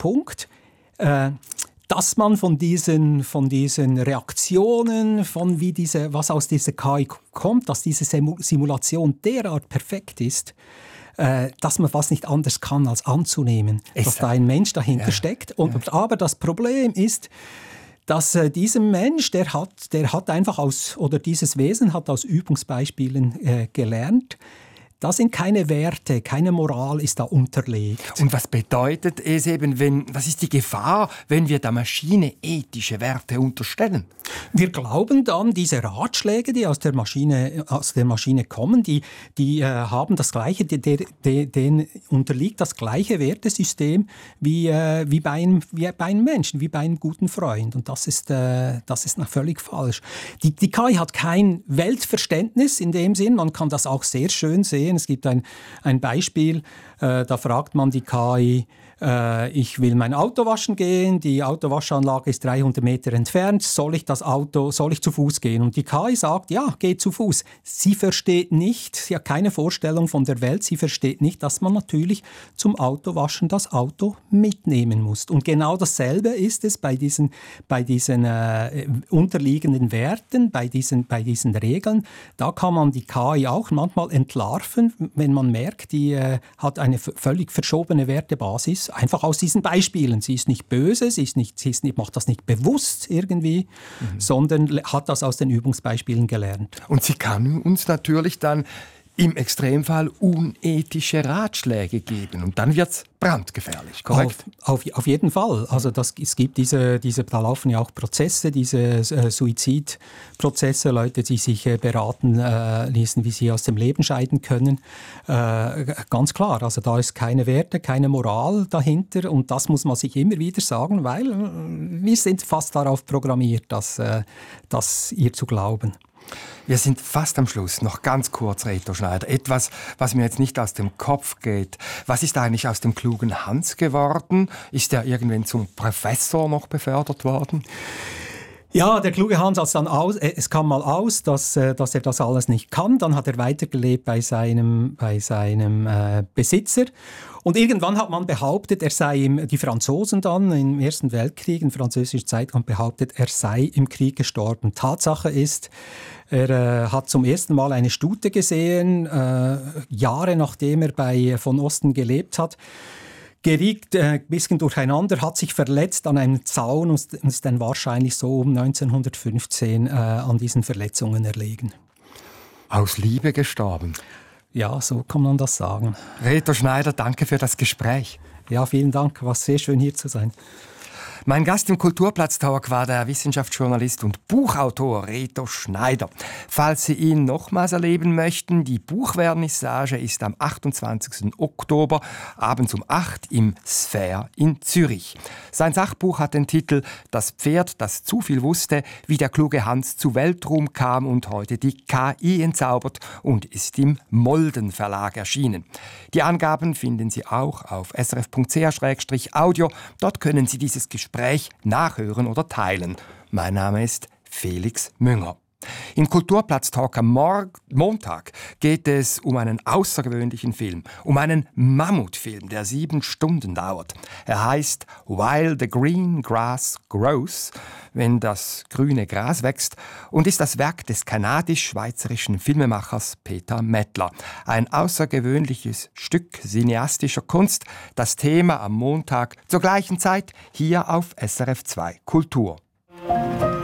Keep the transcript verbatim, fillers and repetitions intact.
Punkt, äh, dass man von diesen, von diesen Reaktionen, von wie diese, was aus dieser K I kommt, dass diese Simulation derart perfekt ist, äh, dass man fast nicht anders kann, als anzunehmen, ist dass da ein Mensch dahinter ja. steckt. Und, ja. Aber das Problem ist, dass äh, dieser Mensch, der hat, der hat einfach aus, oder dieses Wesen hat aus Übungsbeispielen äh, gelernt. Da sind keine Werte, keine Moral ist da unterlegt. Und was bedeutet es eben, wenn, was ist die Gefahr, wenn wir der Maschine ethische Werte unterstellen? Wir glauben dann, diese Ratschläge, die aus der Maschine, aus der Maschine kommen, die, die äh, haben das gleiche, die, die, die, denen unterliegt das gleiche Wertesystem wie, äh, wie, bei einem, wie bei einem Menschen, wie bei einem guten Freund. Und das ist, äh, das ist noch völlig falsch. Die, die K I hat kein Weltverständnis in dem Sinn, man kann das auch sehr schön sehen. Es gibt ein, ein Beispiel, äh, da fragt man die K I, äh, ich will mein Auto waschen gehen, die Autowaschanlage ist dreihundert Meter entfernt, soll ich das Auto, soll ich zu Fuß gehen? Und die K I sagt, ja, geh zu Fuß. Sie versteht nicht, sie hat keine Vorstellung von der Welt, sie versteht nicht, dass man natürlich zum Autowaschen das Auto mitnehmen muss. Und genau dasselbe ist es bei diesen, bei diesen äh, unterliegenden Werten, bei diesen, bei diesen Regeln. Da kann man die K I auch manchmal entlarven, wenn man merkt, die äh, hat eine v- völlig verschobene Wertebasis, einfach aus diesen Beispielen. Sie ist nicht böse, sie, ist nicht, sie ist nicht, macht das nicht bewusst irgendwie, mhm. sondern hat das aus den Übungsbeispielen gelernt. Und sie kann uns natürlich dann im Extremfall unethische Ratschläge geben. Und dann wird es brandgefährlich, korrekt? Auf, auf, auf jeden Fall. Also das, es gibt diese, diese, da laufen ja auch Prozesse, diese äh, Suizidprozesse, Leute, die sich äh, beraten äh, ließen, wie sie aus dem Leben scheiden können. Äh, ganz klar, also da ist keine Werte, keine Moral dahinter und das muss man sich immer wieder sagen, weil äh, wir sind fast darauf programmiert, das, äh, das ihr zu glauben. Wir sind fast am Schluss. Noch ganz kurz, Reto Schneider. Etwas, was mir jetzt nicht aus dem Kopf geht. Was ist eigentlich aus dem klugen Hans geworden? Ist er irgendwann zum Professor noch befördert worden? Ja, der kluge Hans hat dann aus, es kam mal aus, dass, dass er das alles nicht kann. Dann hat er weitergelebt bei seinem, bei seinem äh, Besitzer. Und irgendwann hat man behauptet, er sei im, die Franzosen dann im Ersten Weltkrieg, in französischer Zeit, haben behauptet, er sei im Krieg gestorben. Tatsache ist, er äh, hat zum ersten Mal eine Stute gesehen, äh, Jahre nachdem er bei von Osten gelebt hat. Geriet äh, ein bisschen durcheinander, hat sich verletzt an einem Zaun und ist dann wahrscheinlich so um neunzehnhundertfünfzehn äh, an diesen Verletzungen erlegen. Aus Liebe gestorben? Ja, so kann man das sagen. Reto Schneider, danke für das Gespräch. Ja, vielen Dank, war sehr schön hier zu sein. Mein Gast im Kulturplatz-Talk war der Wissenschaftsjournalist und Buchautor Reto Schneider. Falls Sie ihn nochmals erleben möchten, die Buchvernissage ist am achtundzwanzigsten Oktober abends um acht im Sphere in Zürich. Sein Sachbuch hat den Titel »Das Pferd, das zu viel wusste, wie der kluge Hans zu Weltruhm kam und heute die K I entzaubert« und ist im Molden Verlag erschienen. Die Angaben finden Sie auch auf s r f punkt c h slash audio. Dort können Sie dieses Gespräch Gespräch nachhören oder teilen. Mein Name ist Felix Münger. Im Kulturplatz-Talk am Mor- Montag geht es um einen außergewöhnlichen Film, um einen Mammutfilm, der sieben Stunden dauert. Er heißt While the Green Grass Grows, wenn das grüne Gras wächst, und ist das Werk des kanadisch-schweizerischen Filmemachers Peter Mettler. Ein außergewöhnliches Stück cineastischer Kunst, das Thema am Montag zur gleichen Zeit hier auf S R F zwei Kultur.